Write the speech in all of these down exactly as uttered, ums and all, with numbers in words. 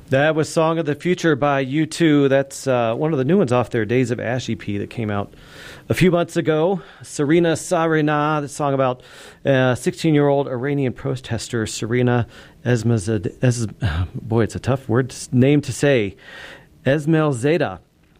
That was Song of the Future by U two. That's uh, one of the new ones off their Days of Ash E P that came out a few months ago. Serena Sarina, the song about uh, sixteen-year-old Iranian protester Serena Esmazadeh. Es- boy, it's a tough word name to say. Esmailzadeh.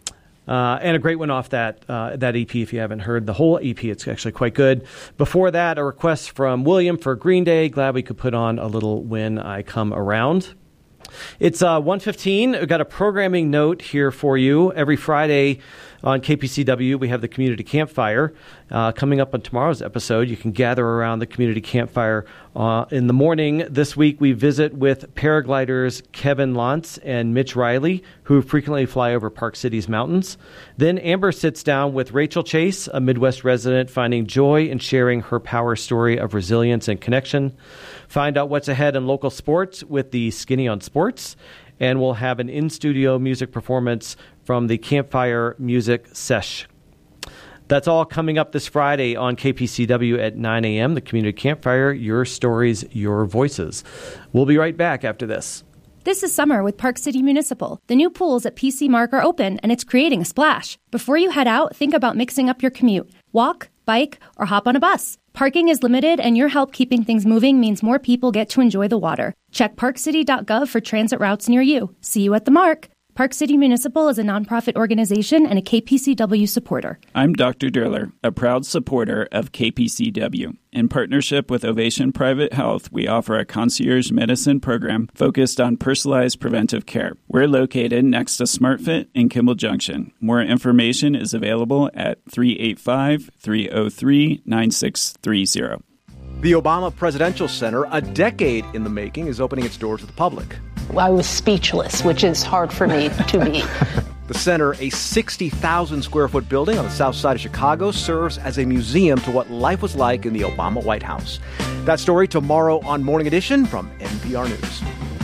Uh, and a great one off that uh, that E P if you haven't heard the whole E P. It's actually quite good. Before that, a request from William for Green Day. Glad we could put on a little When I Come Around. It's uh, one fifteen. We've got a programming note here for you. Every Friday on K P C W, we have the Community Campfire. Uh, coming up on tomorrow's episode, you can gather around the Community Campfire uh, in the morning. This week, we visit with paragliders Kevin Lantz and Mitch Riley, who frequently fly over Park City's mountains. Then Amber sits down with Rachel Chase, a Midwest resident finding joy in sharing her power story of resilience and connection. Find out what's ahead in local sports with the Skinny on Sports. And we'll have an in-studio music performance from the Campfire Music Sesh. That's all coming up this Friday on K P C W at nine a.m. The Community Campfire, your stories, your voices. We'll be right back after this. This is Summer with Park City Municipal. The new pools at P C Mark are open, and it's creating a splash. Before you head out, think about mixing up your commute. Walk, bike, or hop on a bus. Parking is limited, and your help keeping things moving means more people get to enjoy the water. Check park city dot gov for transit routes near you. See you at the Mark. Park City Municipal is a nonprofit organization and a K P C W supporter. I'm Doctor Durler, a proud supporter of K P C W. In partnership with Ovation Private Health, we offer a concierge medicine program focused on personalized preventive care. We're located next to SmartFit in Kimball Junction. More information is available at three eight five, three oh three, nine six three zero. The Obama Presidential Center, a decade in the making, is opening its doors to the public. I was speechless, which is hard for me to be. The center, a sixty thousand square foot building on the south side of Chicago, serves as a museum to what life was like in the Obama White House. That story tomorrow on Morning Edition from N P R News.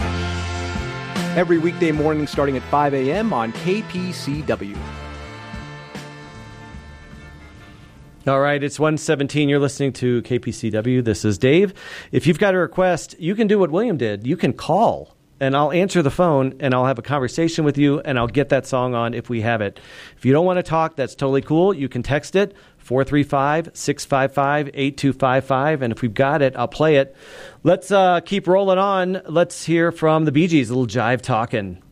Every weekday morning starting at five a.m. on K P C W. All right, it's one seventeen. You're listening to K P C W. This is Dave. If you've got a request, you can do what William did. You can call, and I'll answer the phone, and I'll have a conversation with you, and I'll get that song on if we have it. If you don't want to talk, that's totally cool. You can text it, four three five, six five five, eight two five five, and if we've got it, I'll play it. Let's uh, keep rolling on. Let's hear from the Bee Gees, a little jive talking.